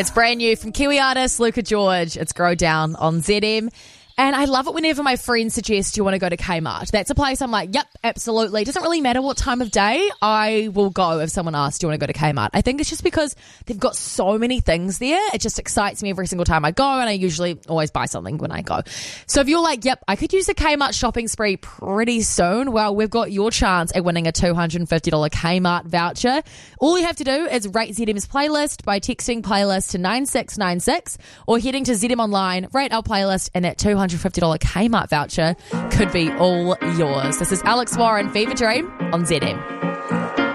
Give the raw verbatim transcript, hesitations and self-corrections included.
It's brand new from Kiwi artist Luca George. It's Grow Down on Z M. And I love it whenever my friends suggest you want to go to Kmart. That's a place I'm like, yep, absolutely. It doesn't really matter what time of day. I will go if someone asks, do you want to go to Kmart? I think it's just because they've got so many things there. It just excites me every single time I go, and I usually always buy something when I go. So if you're like, yep, I could use a Kmart shopping spree pretty soon, well, we've got your chance at winning a two hundred fifty dollars Kmart voucher. All you have to do is rate Z M's playlist by texting playlist to nine six nine six or heading to Z M Online, rate our playlist, and that two hundred fifty dollars Kmart voucher could be all yours. This is Alex Warren, Fever Dream on Z M.